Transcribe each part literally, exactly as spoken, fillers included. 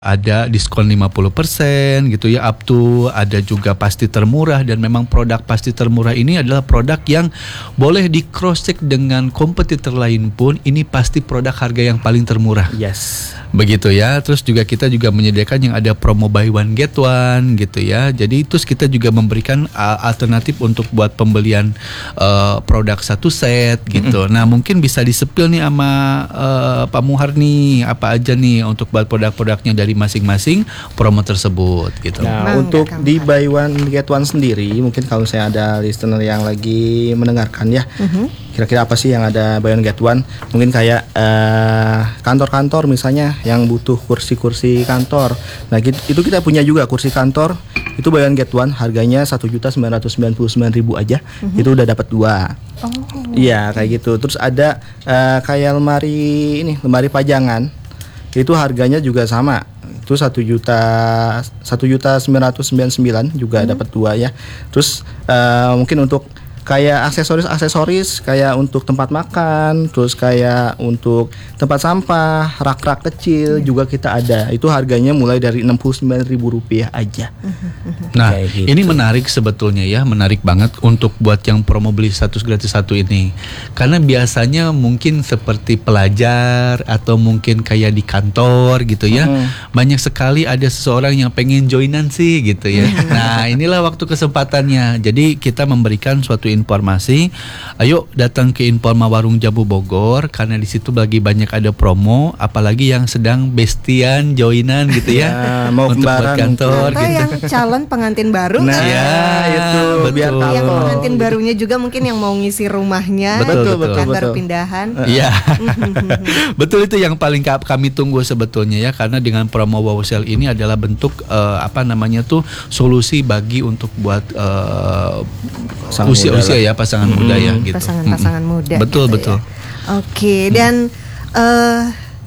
Ada diskon lima puluh persen gitu ya, up to, ada juga pasti termurah, dan memang produk pasti termurah ini adalah produk yang boleh di cross check dengan kompetitor lain pun ini pasti produk harga yang paling termurah. Yes. Begitu ya. Terus juga kita juga menyediakan yang ada promo buy one get one gitu ya. Jadi terus kita juga memberikan uh, alternatif untuk buat pembelian uh, produk satu set gitu. Mm-hmm. Nah, mungkin bisa disepil nih sama uh, Pak Muhar nih, apa aja nih untuk buat produk-produknya dari masing-masing promo tersebut gitu. Nah, Bang, untuk ya, di buy one get one sendiri, mungkin kalau saya ada listener yang lagi mendengarkan ya, mm-hmm. kira-kira apa sih yang ada buy one get one? Mungkin kayak uh, kantor-kantor misalnya yang butuh kursi-kursi kantor. Nah, itu kita punya juga kursi kantor. Itu buy one get one, harganya satu juta sembilan ratus sembilan puluh sembilan ribu aja. Mm-hmm. Itu udah dapat dua. Oh. Iya, kayak gitu. Terus ada uh, kayak lemari ini, lemari pajangan. Itu harganya juga sama. Itu satu juta satu juta sembilan ratus sembilan puluh sembilan juga mm-hmm. dapat dua ya. Terus uh, mungkin untuk kayak aksesoris-aksesoris kayak untuk tempat makan, terus kayak untuk tempat sampah, rak-rak kecil hmm. juga kita ada. Itu harganya mulai dari enam puluh sembilan ribu rupiah aja. Nah, gitu. Ini menarik sebetulnya ya, menarik banget untuk buat yang promo beli satu gratis satu ini. Karena biasanya mungkin seperti pelajar atau mungkin kayak di kantor gitu ya. Hmm. Banyak sekali ada seseorang yang pengen joinan sih gitu ya. Nah, inilah waktu kesempatannya. Jadi kita memberikan suatu informasi, ayo datang ke Informa Warung Jambu Bogor karena di situ lagi banyak ada promo, apalagi yang sedang bestian joinan gitu ya, ya mau untuk buat kantor atau gitu. yang calon pengantin baru, nah ya, itu betul. Biar yang pengantin barunya juga mungkin yang mau ngisi rumahnya, betul, di betul, kantor betul. pindahan. Iya, betul, itu yang paling kami tunggu sebetulnya ya, karena dengan promo wow sale ini adalah bentuk uh, apa namanya tuh solusi bagi untuk buat uh, usia usia ya pasangan hmm. muda ya gitu. Pasangan-pasangan hmm. muda. Betul gitu betul. Ya. Oke, dan uh,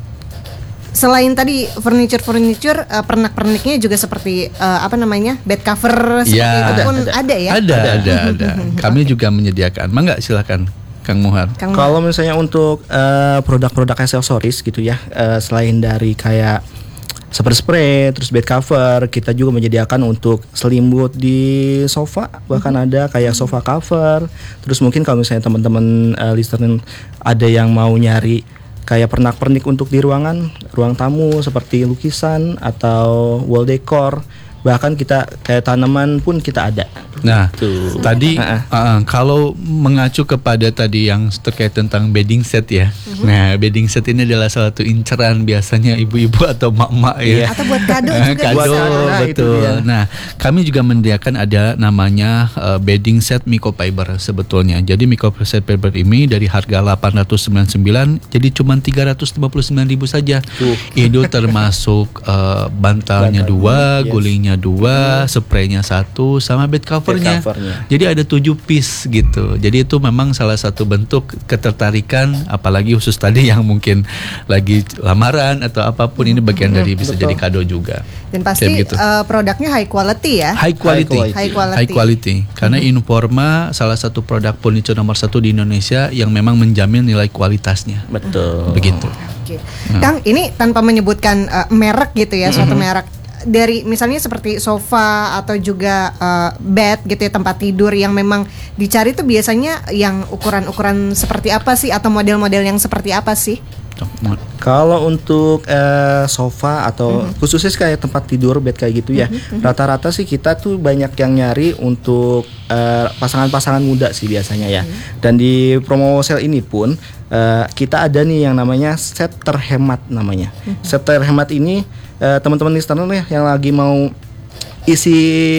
selain tadi furniture-furniture, uh, pernak-perniknya juga seperti uh, apa namanya? bed cover seperti ya, itu ada, pun ada, ada ya? Ada, ada, ada. Kami juga menyediakan. Mangga silakan Kang Muhar. Kang Kalau misalnya untuk uh, produk-produk aksesoris gitu ya, uh, selain dari kayak spray-spray, terus bed cover, kita juga menyediakan untuk selimut di sofa, bahkan mm-hmm. ada kayak sofa cover. Terus mungkin kalau misalnya teman-teman uh, listener ada yang mau nyari kayak pernak-pernik untuk di ruangan, ruang tamu seperti lukisan atau wall decor, bahkan kita kayak tanaman pun kita ada. Nah, tuh. Tadi uh-uh. uh, kalau mengacu kepada tadi yang terkait tentang bedding set ya. Uh-huh. Nah, bedding set ini adalah salah satu inceran biasanya ibu-ibu atau mak-mak ya. Atau buat kado juga. Kado, nah, betul. Nah, kami juga menyediakan ada namanya uh, bedding set microfiber sebetulnya. Jadi microfiber ini dari harga delapan ratus sembilan puluh sembilan jadi cuma tiga ratus lima puluh sembilan ribu saja. Tuh. Itu termasuk uh, bantalnya dua, yes. gulingnya dua, spraynya satu, sama bed covernya. Covernya. Jadi ada tujuh piece gitu. Jadi itu memang salah satu bentuk ketertarikan, apalagi khusus tadi yang mungkin lagi lamaran atau apapun, ini bagian dari bisa Betul. Jadi kado juga. Dan pasti gitu. uh, produknya high quality ya. High quality. High quality. High quality. Karena mm-hmm. Informa salah satu produk furniture nomor satu di Indonesia yang memang menjamin nilai kualitasnya. Betul. Begitu. Oke. Nah. Kang, ini tanpa menyebutkan uh, merek gitu ya, suatu mm-hmm. merek. Dari misalnya seperti sofa atau juga uh, bed gitu ya, tempat tidur yang memang dicari tuh biasanya yang ukuran-ukuran seperti apa sih, atau model-model yang seperti apa sih? Kalau untuk uh, sofa atau mm-hmm. khususnya kayak tempat tidur bed kayak gitu ya, mm-hmm. rata-rata sih kita tuh banyak yang nyari untuk uh, pasangan-pasangan muda sih biasanya ya. Mm-hmm. Dan di promo sale ini pun uh, kita ada nih yang namanya set terhemat namanya. Mm-hmm. Set terhemat ini uh, teman-teman listener ya yang lagi mau isi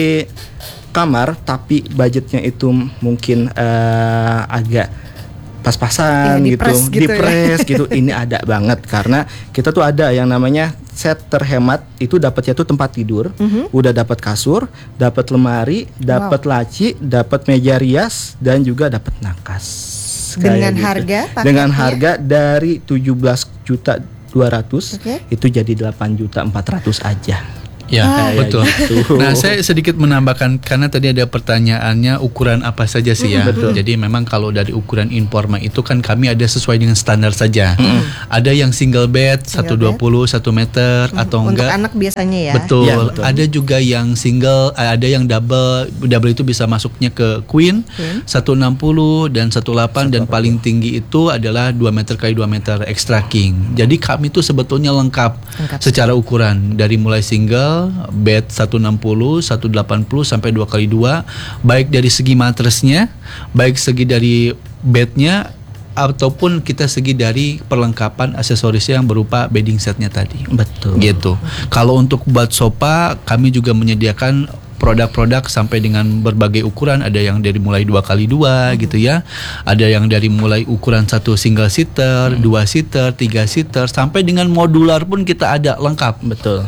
kamar tapi budgetnya itu mungkin uh, agak pas-pasan ya, gitu, gitu, dipres ya. gitu. Ini ada banget karena kita tuh ada yang namanya set terhemat, itu dapatnya tuh tempat tidur, mm-hmm. udah dapat kasur, dapat lemari, dapat wow. laci, dapat meja rias, dan juga dapat nakas. Dengan gitu. harga? Dengan harga dari tujuh belas juta dua ratus, okay. itu jadi delapan juta empat ratus aja. Ya, Ah, ya, betul. gitu. Nah, saya sedikit menambahkan karena tadi ada pertanyaannya ukuran apa saja sih ya. Betul. Jadi memang kalau dari ukuran Informa itu kan kami ada sesuai dengan standar saja. Ada yang single bed seratus dua puluh satu meter atau Untuk enggak. anak biasanya ya. Betul. Ya, betul. Ada juga yang single, ada yang double. Double itu bisa masuknya ke queen, Queen. seratus enam puluh dan seratus delapan dan paling tinggi itu adalah dua meter kali dua meter extra king. Jadi kami itu sebetulnya lengkap, Lengkap. secara ukuran dari mulai single, bed seratus enam puluh, seratus delapan puluh sampai dua kali dua, baik dari segi matresnya, baik segi dari bednya ataupun kita segi dari perlengkapan aksesorisnya yang berupa bedding setnya tadi. Betul. Gitu. Kalau untuk buat sofa, kami juga menyediakan produk-produk sampai dengan berbagai ukuran. Ada yang dari mulai dua kali dua gitu ya. Ada yang dari mulai ukuran satu single seater, dua seater, tiga seater, sampai dengan modular pun kita ada lengkap. Betul.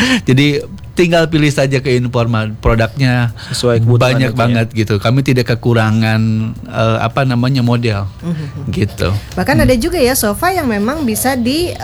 Jadi tinggal pilih saja ke Informa, produknya Sesuai kebutuhan banyak itu ya. banget gitu. Kami tidak kekurangan eh, apa namanya model gitu. Bahkan ada juga ya sofa yang memang bisa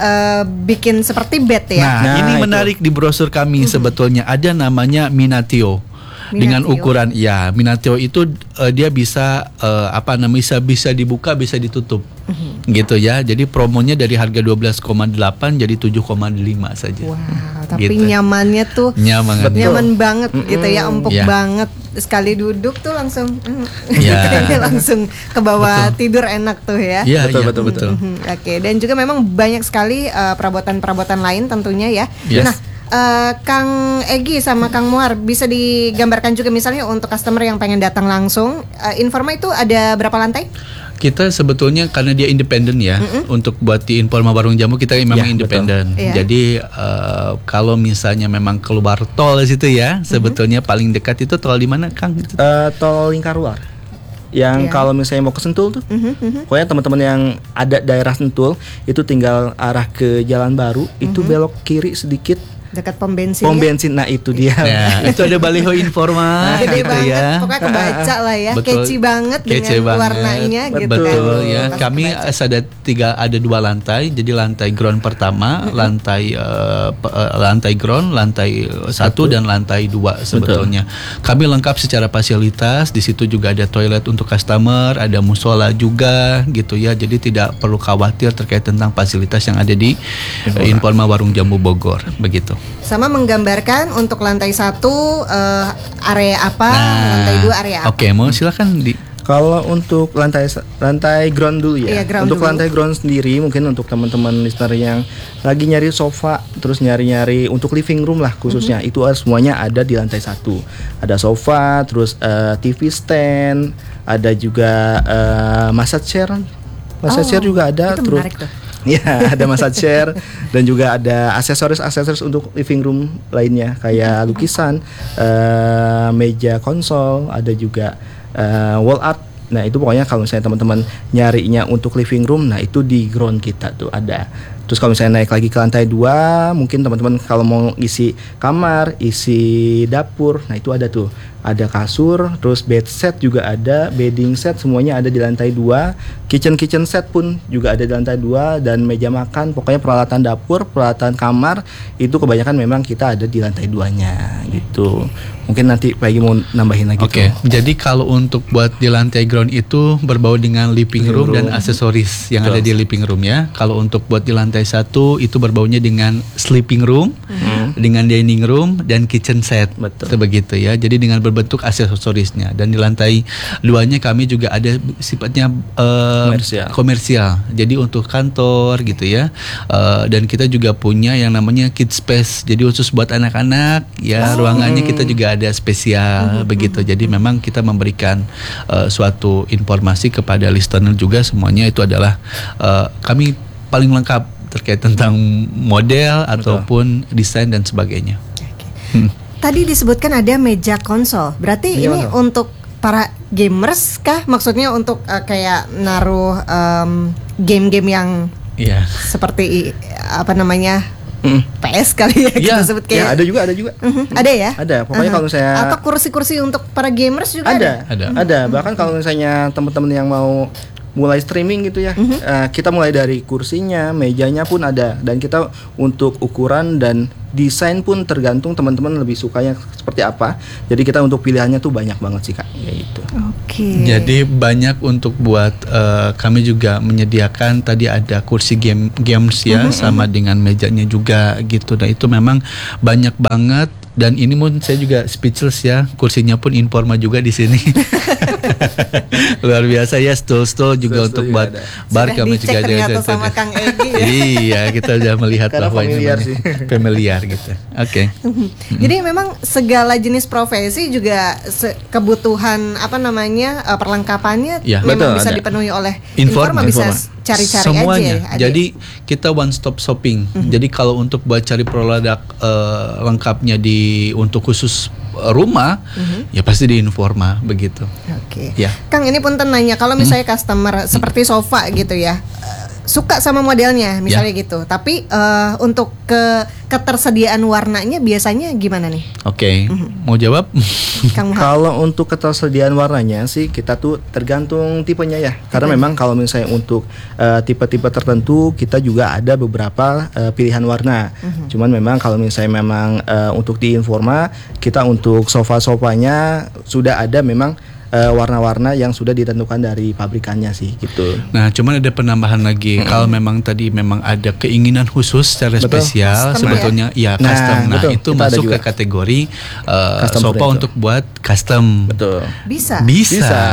dibikin seperti bed ya. Nah, Nah, ini itu. menarik di brosur kami sebetulnya ada namanya Minatio. Dengan Minatio. ukuran ya, Minatio itu eh, dia bisa eh, apa namanya bisa bisa dibuka, bisa ditutup. Gitu ya. Jadi promonya dari harga dua belas koma delapan jadi tujuh koma lima saja. Wow, tapi Gitu. nyamannya tuh Nyaman. Betul. nyaman banget gitu ya, empuk Ya. banget. Sekali duduk tuh langsung mm, Ya. langsung ke bawah tidur enak tuh ya. Iya, Betul, iya, betul, betul. Mhm, Oke, dan juga memang banyak sekali eh, perabotan-perabotan lain tentunya ya. Yes. Nah, eh, Kang Egi sama Kang Muar bisa digambarkan juga misalnya untuk customer yang pengen datang langsung, eh, Informa itu ada berapa lantai? Kita sebetulnya karena dia independen ya, untuk buat di Informa Warung Jamu kita memang Ya, independen. betul. Iya. Jadi eh, kalau misalnya memang keluar tol situ ya, sebetulnya paling dekat itu tol di mana, Kang? Itu- Eh, tol Lingkar Luar. Yang Iya. kalau misalnya mau ke Sentul tuh, pokoknya teman-teman yang ada daerah Sentul itu tinggal arah ke Jalan Baru, itu belok kiri sedikit, Dekat pom bensin. pom ya? bensin. Nah itu dia. Nah, itu ada baliho Informa Gede gitu banget, ya. pokoknya kebaca lah ya, Betul. catchy banget Kece dengan banget. warnanya gitu Betul kan. ya. Pasti Kami kebaca. ada tiga ada dua lantai. Jadi lantai ground pertama, lantai eh, pe- eh, lantai ground, lantai eh, satu dan lantai dua sebetulnya. Kami lengkap secara fasilitas. Di situ juga ada toilet untuk customer, ada musola juga gitu ya. Jadi tidak perlu khawatir terkait tentang fasilitas yang ada di eh, Informa Warung Jamu Bogor begitu. Sama menggambarkan untuk lantai satu eh, area apa, lantai dua area apa. Nah, Oke, mau silakan di Kalau untuk lantai lantai ground dulu ya. Iya, ground untuk dulu. lantai ground sendiri mungkin untuk teman-teman listener yang lagi nyari sofa, terus nyari-nyari untuk living room lah khususnya, itu semuanya ada di lantai satu. Ada sofa, terus eh, T V stand, ada juga eh, massage chair. Massage Oh, chair juga ada, itu terus menarik tuh. ya ada massage chair dan juga ada aksesoris-aksesoris untuk living room lainnya kayak lukisan, eh, meja konsol, ada juga eh, wall art. Nah itu pokoknya kalau misalnya teman-teman nyarinya untuk living room, nah itu di ground kita tuh ada. Terus kalau misalnya naik lagi ke lantai dua, mungkin teman-teman kalau mau isi kamar, isi dapur, nah itu ada tuh. Ada kasur, terus bed set juga ada, bedding set semuanya ada di lantai dua. Kitchen kitchen set pun juga ada di lantai dua, dan meja makan, pokoknya peralatan dapur, peralatan kamar itu kebanyakan memang kita ada di lantai duanya gitu. Mungkin nanti Pak Egi mau nambahin lagi. Oke, tuh. jadi kalau untuk buat di lantai ground itu berbau dengan living Living room, dan room. aksesoris yang Betul. ada di living room ya. Kalau untuk buat di lantai satu itu berbaunya dengan sleeping room, dengan dining room dan kitchen set. Betul. Itu begitu ya. Jadi dengan berbentuk aksesorisnya. Dan di lantai duanya kami juga ada sifatnya eh, Komersial. komersial. Jadi untuk kantor gitu ya. Eh, dan kita juga punya yang namanya kids space. Jadi khusus buat anak-anak ya, ruangannya kita juga ada spesial begitu. Jadi memang kita memberikan eh, suatu informasi kepada listener juga, semuanya itu adalah eh, kami paling lengkap terkait tentang model ataupun desain dan sebagainya. Hmm. Tadi disebutkan ada meja konsol. Berarti Meja ini konsol. untuk para gamers kah? Maksudnya untuk eh, kayak naruh em, game-game yang Iya. seperti apa namanya? Mm. P S kali ya kita Iya, sebut Ya kayak. ada juga, ada juga. Mhm, ada ya? Ada, pokoknya Aha. kalau misalnya Atau kursi-kursi untuk para gamers juga ada. ada, Ada. ada. Bahkan kalau misalnya teman-teman yang mau mulai streaming gitu ya. Mm-hmm. Uh, kita mulai dari kursinya, mejanya pun ada, dan kita untuk ukuran dan desain pun tergantung teman-teman lebih sukanya seperti apa. Jadi kita untuk pilihannya tuh banyak banget sih Kak, kayak gitu. Oke. Jadi banyak untuk buat uh, kami juga menyediakan tadi ada kursi game games ya, mm-hmm. sama dengan mejanya juga gitu. Dan itu memang banyak banget. Dan ini pun saya juga speechless ya, kursinya pun Informa juga di sini. Luar biasa ya, stool-stool juga Stool-stool untuk buat ada. bar Sudah kami dicek juga ternyata ada. sama Kang Egy ya. Iya, kita sudah melihat Karena bahwa ini familiar banyak- sih. familiar gitu. Oke. Jadi memang segala jenis profesi juga se- kebutuhan apa namanya uh, perlengkapannya Ya, memang betul, bisa ada. dipenuhi oleh Informa. Informa, bisa Informa. s- cari-cari Semuanya. aja. Ade. Jadi kita one stop shopping. Jadi kalau untuk buat cari produk eh, lengkapnya di untuk khusus eh, rumah, ya pasti di Informa begitu. Oke. Ya. Kang ini pun nanya kalau misalnya customer seperti sofa gitu ya. eh, suka sama modelnya misalnya gitu. Tapi eh, untuk ke ketersediaan warnanya biasanya gimana nih? Oke, mau jawab? Kang Muhammad. Kalau untuk ketersediaan warnanya sih kita tuh tergantung tipenya ya. Karena memang kalau misalnya untuk uh, tipe-tipe tertentu kita juga ada beberapa uh, pilihan warna. Cuman memang kalau misalnya memang uh, untuk di Informa kita untuk sofa-sofanya sudah ada memang uh, warna-warna yang sudah ditentukan dari pabrikannya sih gitu. Nah, cuman ada penambahan lagi. Kalau memang tadi memang ada keinginan khusus secara Betul. spesial, Custom sebetulnya ya, Nah, custom. Nah, betul. itu Kita ada masuk juga. ke kategori uh, Custom sofa furniture. untuk buat custom. Betul. Bisa. Bisa. Bisa.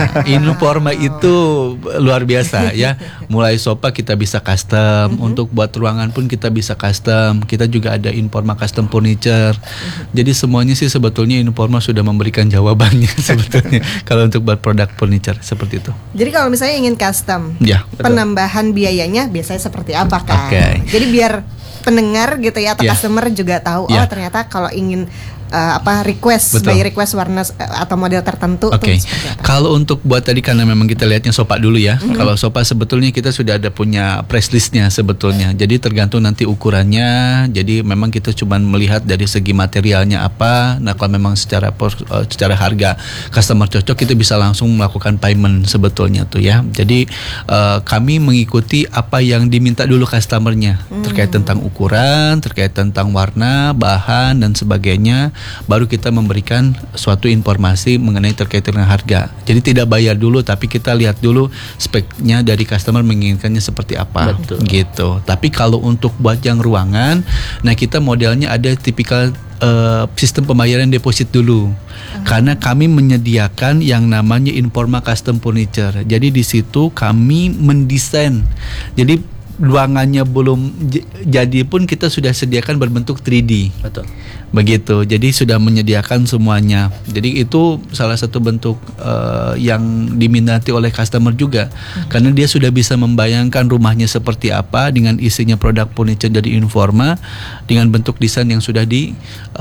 Informa itu luar biasa ya. Mulai sofa kita bisa custom, untuk buat ruangan pun kita bisa custom. Kita juga ada Informa custom furniture. Jadi semuanya sih sebetulnya Informa sudah memberikan jawabannya sebetulnya kalau untuk buat produk furniture seperti itu. Jadi kalau misalnya ingin custom, Ya. penambahan biayanya biasanya seperti apa Kang? Oke. Jadi biar pendengar gitu ya atau Ya. customer juga tahu Ya. oh ternyata kalau ingin uh, apa request Betul. by request warna uh, atau model tertentu Oke, tuh seperti apa? kalau untuk buat tadi karena memang kita lihatnya sofa dulu ya. Kalau sofa sebetulnya kita sudah ada punya price listnya sebetulnya. Jadi tergantung nanti ukurannya. Jadi memang kita cuma melihat dari segi materialnya apa. Nah kalau memang secara pos- eh, secara harga customer cocok, kita bisa langsung melakukan payment sebetulnya tuh ya. Jadi eh, kami mengikuti apa yang diminta dulu customernya terkait tentang ukuran, terkait tentang warna, bahan dan sebagainya. Baru kita memberikan suatu informasi mengenai terkait dengan harga. Jadi tidak bayar dulu, tapi kita lihat dulu speknya dari customer menginginkannya seperti apa. Betul. Gitu. Tapi kalau untuk buat yang ruangan, nah kita modelnya ada tipikal eh, sistem pembayaran deposit dulu. Karena kami menyediakan yang namanya Informa Custom Furniture. Jadi di situ kami mendesain. Jadi ruangannya belum j- jadi pun kita sudah sediakan berbentuk tiga D. Betul. Begitu. Jadi sudah menyediakan semuanya. Jadi itu salah satu bentuk uh, yang diminati oleh customer juga. Karena dia sudah bisa membayangkan rumahnya seperti apa dengan isinya produk furniture dari Informa dengan bentuk desain yang sudah di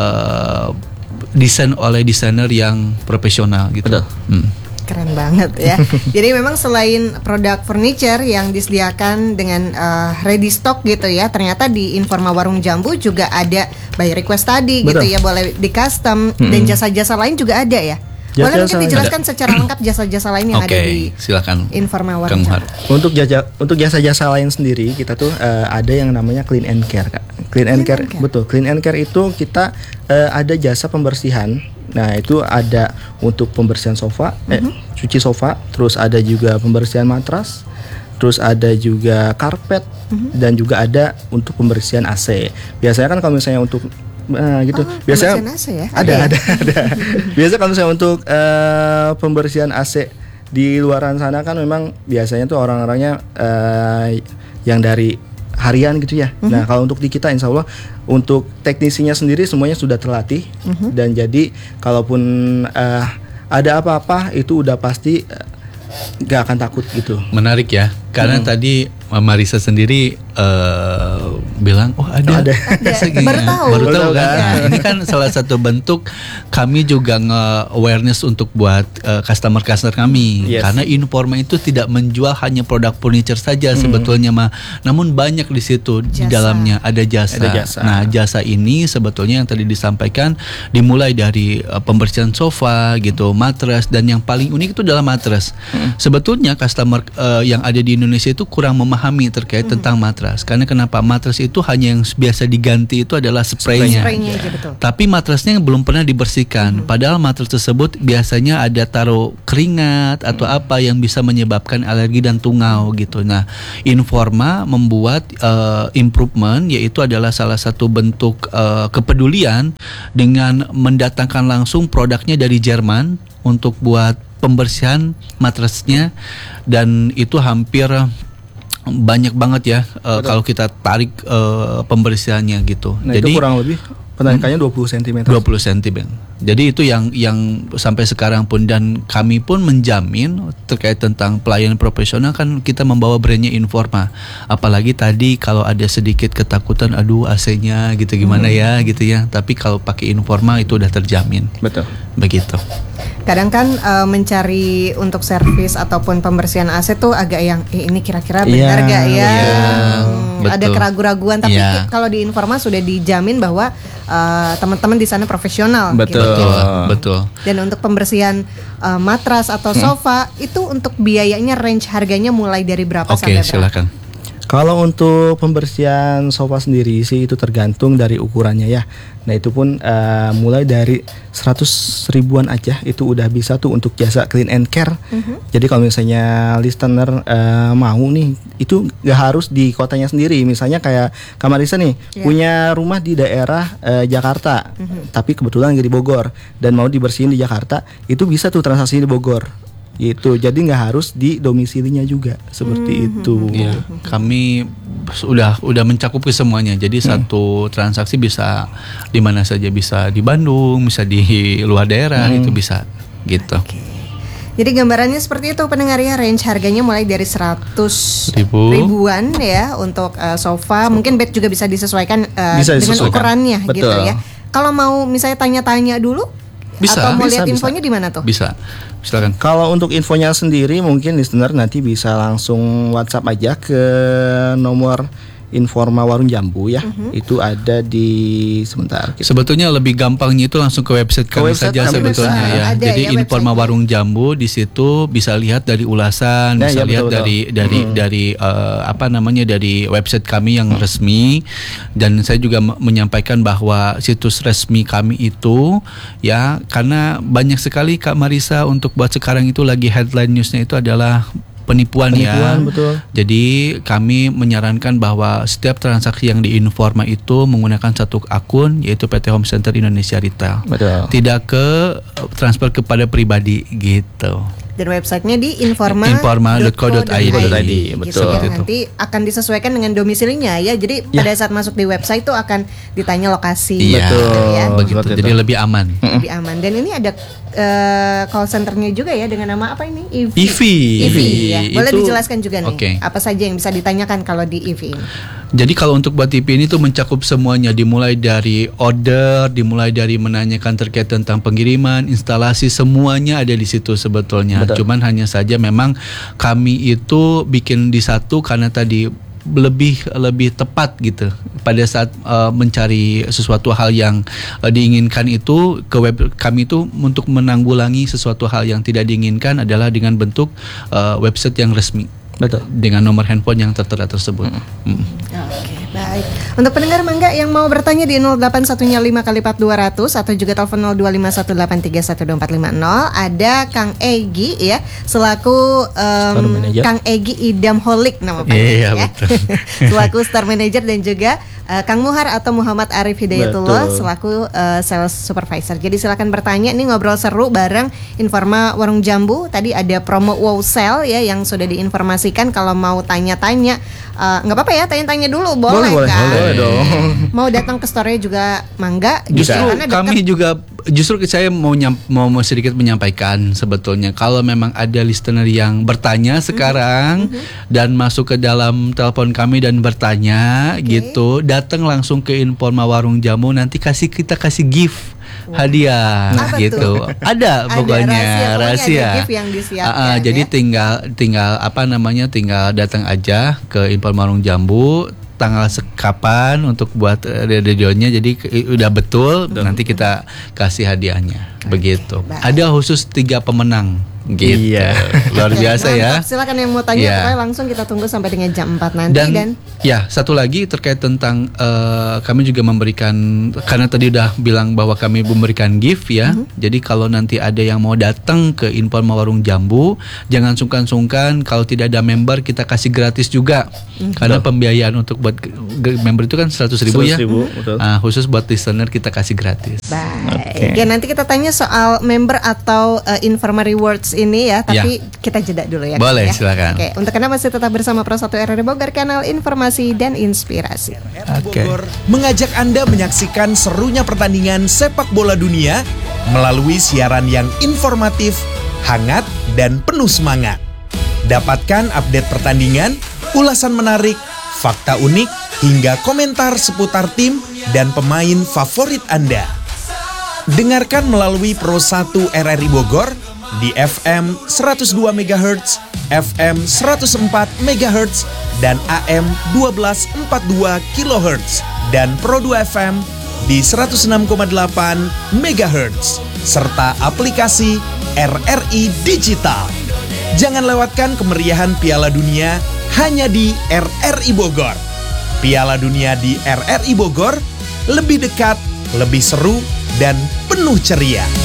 uh, desain oleh desainer yang profesional gitu. Betul. Hmm. Keren banget ya. Jadi memang selain produk furniture yang disediakan dengan uh, ready stock gitu ya, ternyata di Informa Warung Jambu juga ada by request tadi gitu Betul. ya, boleh di custom dan jasa-jasa lain juga ada ya. Boleh Jasa-jasa mungkin lain dijelaskan secara lengkap jasa-jasa lain yang Oke, ada di silakan. Informa Kang Warung Muhar. Jambu. Untuk jasa untuk jasa-jasa lain sendiri kita tuh eh, ada yang namanya clean and care Kak. Clean and Clean care, and care. betul. Clean and care itu kita eh, ada jasa pembersihan. Nah, itu ada untuk pembersihan sofa, eh, cuci sofa, terus ada juga pembersihan matras, terus ada juga karpet dan juga ada untuk pembersihan A C. Biasanya kan kalau misalnya untuk Nah, gitu. Oh, Biasanya pembersihan A C ya? ada, Ada ya? ada, ada. Biasa kalau misalnya untuk eh, pembersihan A C di luaran sana kan memang biasanya tuh orang-orangnya eh, yang dari harian gitu ya. Nah, kalau untuk di kita insya Allah untuk teknisinya sendiri semuanya sudah terlatih dan jadi kalaupun eh, ada apa-apa itu udah pasti eh, nggak akan takut gitu. Menarik ya. Karena hmm. tadi Marisa sendiri uh, bilang, oh ada, ada. ada. Segini, baru tahu, baru tahu kan? kan? Nah, ini kan salah satu bentuk kami juga nge-awareness untuk buat uh, customer-customer kami. Yes. Karena Informa itu tidak menjual hanya produk furniture saja hmm. sebetulnya mah, namun banyak di situ jasa. Di dalamnya ada jasa. ada jasa. Nah jasa ini sebetulnya yang tadi disampaikan dimulai dari uh, pembersihan sofa gitu, matras, dan yang paling unik itu adalah matras. Hmm. Sebetulnya customer uh, yang ada di Indonesia itu kurang memahami terkait hmm. tentang matras. Karena kenapa? Matras itu hanya yang biasa diganti itu adalah spraynya. Spraynya aja, betul. Tapi matrasnya belum pernah dibersihkan. Hmm. Padahal matras tersebut biasanya ada taruh keringat atau hmm. apa yang bisa menyebabkan alergi dan tungau gitu. Nah, Informa membuat uh, improvement, yaitu adalah salah satu bentuk uh, kepedulian dengan mendatangkan langsung produknya dari Jerman untuk buat pembersihan matrasnya, dan itu hampir banyak banget ya uh, kalau kita tarik uh, pembersihannya gitu. Nah, jadi itu kurang lebih penarikannya dua puluh sentimeter. dua puluh sentimeter. Jadi itu yang yang sampai sekarang pun, dan kami pun menjamin terkait tentang pelayanan profesional, kan kita membawa brandnya Informa. Apalagi tadi kalau ada sedikit ketakutan, aduh A C-nya gitu gimana hmm. ya gitu ya. Tapi kalau pakai Informa itu udah terjamin. Betul. Begitu. Kadang kan uh, mencari untuk servis ataupun pembersihan A C tuh agak yang eh, ini kira-kira benar yeah, gak ya? Yeah, hmm, ada keraguan-raguan, tapi yeah. kalau di Informa sudah dijamin bahwa uh, teman-teman di sana profesional. Betul. Gitu. Betul, betul. Dan untuk pembersihan uh, matras atau sofa hmm. itu untuk biayanya range harganya mulai dari berapa okay, sampai berapa? Oke, silakan. Kalau untuk pembersihan sofa sendiri sih itu tergantung dari ukurannya ya. Nah itu pun uh, mulai dari seratus ribuan aja itu udah bisa tuh untuk jasa clean and care. Mm-hmm. Jadi kalau misalnya listener uh, mau nih, itu gak harus di kotanya sendiri. Misalnya kayak Kak Marisa nih yeah. punya rumah di daerah uh, Jakarta, mm-hmm. tapi kebetulan gak di Bogor dan mau dibersihin di Jakarta, itu bisa tuh transaksi di Bogor. Gitu, jadi nggak harus di domisilinya juga seperti hmm. itu. Ya, kami sudah udah mencakup ke semuanya. Jadi hmm. satu transaksi bisa di mana saja, bisa di Bandung, bisa di luar daerah, hmm. itu bisa gitu. Okay. Jadi gambarannya seperti itu pendengar ya, range harganya mulai dari seratus Ribu. ribuan ya untuk uh, sofa, mungkin bed juga bisa disesuaikan uh, bisa dengan disesuaikan. ukurannya. Betul. Gitu ya. Kalau mau misalnya tanya-tanya dulu, bisa, atau mau bisa, lihat bisa. infonya di mana tuh? Bisa. Silakan. Kalau untuk infonya sendiri mungkin listener nanti bisa langsung WhatsApp aja ke nomor Informa Warung Jambu ya. Uh-huh. Itu ada di sebentar. Gitu. Sebetulnya lebih gampangnya itu langsung ke website ke kami website saja kami sebetulnya bisa. ya. Ada Jadi ya Informa Warung Jambu di situ bisa lihat dari ulasan, nah, bisa ya, lihat betul, dari betul. dari hmm. dari uh, apa namanya dari website kami yang hmm. resmi, dan saya juga m- menyampaikan bahwa situs resmi kami itu ya, karena banyak sekali Kak Marisa untuk buat sekarang itu lagi headline newsnya itu adalah penipuan, penipuan ya. Betul. Jadi kami menyarankan bahwa setiap transaksi yang di Informa itu menggunakan satu akun, yaitu P T Home Center Indonesia Retail. Betul. Tidak ke transfer kepada pribadi gitu. Dan websitenya di informa informa dot co dot i d. Betul. Gitu ya. Nanti akan disesuaikan dengan domisilinya ya. Jadi ya. pada saat masuk di website itu akan ditanya lokasi. Iya. Betul ya. Begitu. Betul. Jadi lebih aman. Lebih aman. Dan ini ada uh, call centernya juga ya dengan nama apa ini? I V. I V. I V ya. Boleh Itu, dijelaskan juga nih. Okay. Apa saja yang bisa ditanyakan kalau di I V ini? Jadi kalau untuk buat I V ini tuh mencakup semuanya, dimulai dari order, dimulai dari menanyakan terkait tentang pengiriman, instalasi, semuanya ada di situ sebetulnya. Betul. Cuman hanya saja memang kami itu bikin di satu karena tadi lebih lebih tepat gitu pada saat uh, mencari sesuatu hal yang uh, diinginkan itu ke web kami itu untuk menanggulangi sesuatu hal yang tidak diinginkan adalah dengan bentuk uh, website yang resmi. Betul. Dengan nomor handphone yang tertera tersebut. Hmm. Hmm. Oke, baik. Untuk pendengar Mangga yang mau bertanya di nol delapan satu-nya lima kali empat dua ratus atau juga telepon nol dua lima satu delapan tiga satu dua empat lima nol, ada Kang Egi ya selaku um, Kang Egi Idam Holik nama panggilnya yeah, ya. Selaku Store Manager, dan juga uh, Kang Muhar atau Muhammad Arif Hidayatullah Betul. selaku uh, Sales Supervisor. Jadi silakan bertanya, ini ngobrol seru bareng Informa Warung Jambu. Tadi ada promo wow sale ya yang sudah diinformasikan. Kalau mau tanya-tanya nggak uh, apa-apa ya, tanya-tanya dulu boleh, boleh kan? Boleh dong. Mau datang ke store-nya juga Mangga. Justru karena kami dekat. juga justru saya mau nyam, mau, mau sedikit menyampaikan sebetulnya kalau memang ada listener yang bertanya sekarang mm-hmm. dan masuk ke dalam telepon kami dan bertanya okay. gitu, datang langsung ke Informa Warung Jamu, nanti kasih kita kasih gift hadiah nah, gitu. Ada pokoknya ada rahasia, rahasia. Ada gift yang disiapkan, uh, uh, ya? Jadi tinggal tinggal apa namanya tinggal datang aja ke Informa Warung Jambu, tanggal kapan untuk buat radionya, jadi udah betul, betul. Nanti kita kasih hadiahnya. Begitu. Baik. Ada khusus tiga pemenang. Gitu. Iya. Luar biasa ya. Silakan yang mau tanya, yeah. pokoknya langsung kita tunggu sampai dengan jam empat nanti. Dan, dan ya satu lagi terkait tentang uh, kami juga memberikan, karena tadi udah bilang bahwa kami memberikan gift ya. Mm-hmm. Jadi kalau nanti ada yang mau datang ke Informa Warung Jambu, jangan sungkan-sungkan, kalau tidak ada member kita kasih gratis juga. Mm-hmm. Karena pembiayaan untuk buat member itu kan seratus ribu ya. Betul. Nah, khusus buat listener kita kasih gratis. Baik. Okay. Ya, nanti kita tanya soal member atau uh, Informa Rewards ini ya, tapi ya. kita jeda dulu ya. Boleh, ya. silakan. Oke, untuk Anda masih tetap bersama Pro satu R R I Bogor, kanal informasi dan inspirasi. Oke. Bogor mengajak Anda menyaksikan serunya pertandingan sepak bola dunia melalui siaran yang informatif, hangat, dan penuh semangat. Dapatkan update pertandingan, ulasan menarik, fakta unik, hingga komentar seputar tim dan pemain favorit Anda. Dengarkan melalui Pro satu R R I Bogor di F M seratus dua megahertz, F M seratus empat megahertz, dan A M dua belas empat puluh dua kilohertz, dan Pro dua F M di seratus enam koma delapan megahertz, serta aplikasi R R I Digital. Jangan lewatkan kemeriahan Piala Dunia hanya di R R I Bogor. Piala Dunia di R R I Bogor lebih dekat, lebih seru, dan penuh ceria.